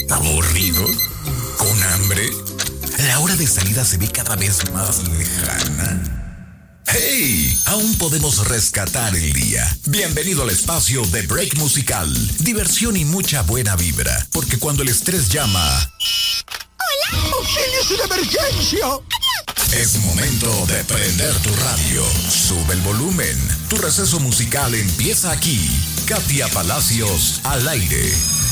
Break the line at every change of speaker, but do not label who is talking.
¿Aburrido? ¿Con hambre? ¿La hora de salida se ve cada vez más lejana? ¡Hey! Aún podemos rescatar el día. Bienvenido al espacio de Break Musical. Diversión y mucha buena vibra. Porque cuando el estrés llama...
¡Hola! ¡Auxilio, es una emergencia!
Es momento de prender tu radio. Sube el volumen. Tu receso musical empieza aquí. Katia Palacios al aire.